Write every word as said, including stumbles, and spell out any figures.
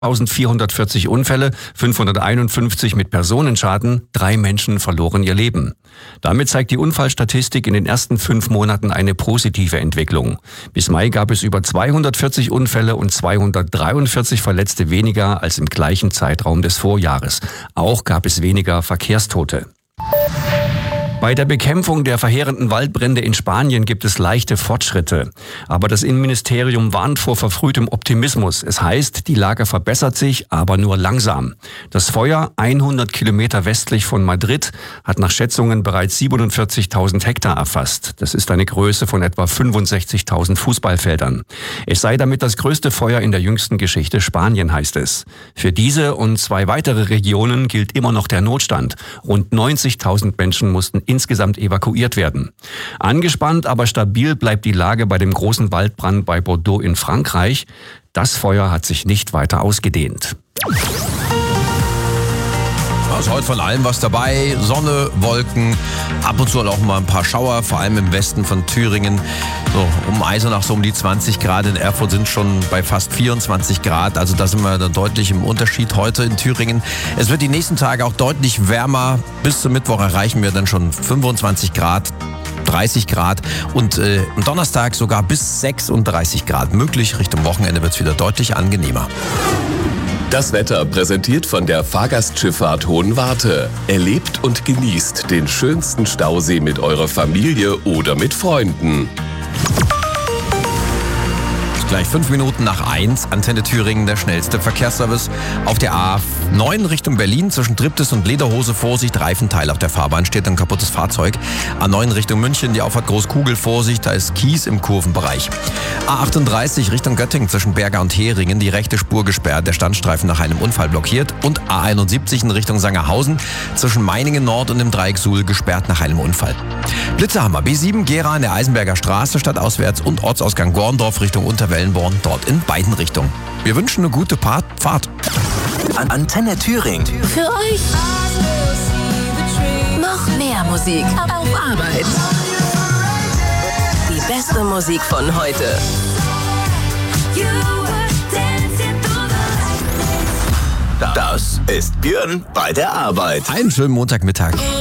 eintausendvierhundertvierzig Unfälle, fünfhunderteinundfünfzig mit Personenschaden, drei Menschen verloren ihr Leben. Damit zeigt die Unfallstatistik in den ersten fünf Monaten eine positive Entwicklung. Bis Mai gab es über zweihundertvierzig Unfälle und zweihundertdreiundvierzig Verletzte weniger als im gleichen Zeitraum des Vorjahres. Auch gab es weniger Verkehrstote. Bei der Bekämpfung der verheerenden Waldbrände in Spanien gibt es leichte Fortschritte. Aber das Innenministerium warnt vor verfrühtem Optimismus. Es heißt, die Lage verbessert sich, aber nur langsam. Das Feuer, hundert Kilometer westlich von Madrid, hat nach Schätzungen bereits siebenundvierzigtausend Hektar erfasst. Das ist eine Größe von etwa fünfundsechzigtausend Fußballfeldern. Es sei damit das größte Feuer in der jüngsten Geschichte Spanien, heißt es. Für diese und zwei weitere Regionen gilt immer noch der Notstand. Rund neunzigtausend Menschen mussten insgesamt evakuiert werden. Angespannt, aber stabil bleibt die Lage bei dem großen Waldbrand bei Bordeaux in Frankreich. Das Feuer hat sich nicht weiter ausgedehnt. Also heute von allem was dabei. Sonne, Wolken, ab und zu auch mal ein paar Schauer, vor allem im Westen von Thüringen. So, um Eisenach so um die zwanzig Grad, in Erfurt sind schon bei fast vierundzwanzig Grad. Also da sind wir dann deutlich im Unterschied heute in Thüringen. Es wird die nächsten Tage auch deutlich wärmer. Bis zum Mittwoch erreichen wir dann schon fünfundzwanzig Grad. dreißig Grad und äh, am Donnerstag sogar bis sechsunddreißig Grad möglich. Richtung Wochenende wird es wieder deutlich angenehmer. Das Wetter präsentiert von der Fahrgastschifffahrt Hohenwarte. Erlebt und genießt den schönsten Stausee mit eurer Familie oder mit Freunden. Gleich fünf Minuten nach eins, Antenne Thüringen, der schnellste Verkehrsservice. Auf der A neun Richtung Berlin zwischen Triptis und Lederhose, Vorsicht, Reifenteil auf der Fahrbahn, steht ein kaputtes Fahrzeug. A neun Richtung München, die Auffahrt Großkugel, Vorsicht, da ist Kies im Kurvenbereich. A achtunddreißig Richtung Göttingen zwischen Berger und Heringen, die rechte Spur gesperrt, der Standstreifen nach einem Unfall blockiert. Und A einundsiebzig in Richtung Sangerhausen zwischen Meiningen Nord und dem Dreieck Suhl gesperrt nach einem Unfall. Blitzerhammer, B sieben, Gera an der Eisenberger Straße, stadtauswärts und Ortsausgang Gorndorf Richtung Unterwellenborn, dort in beiden Richtungen. Wir wünschen eine gute Fahrt. Antenne Thüringen. Für euch noch mehr Musik auf Arbeit. Die beste Musik von heute. Das ist Björn bei der Arbeit. Einen schönen Montagmittag.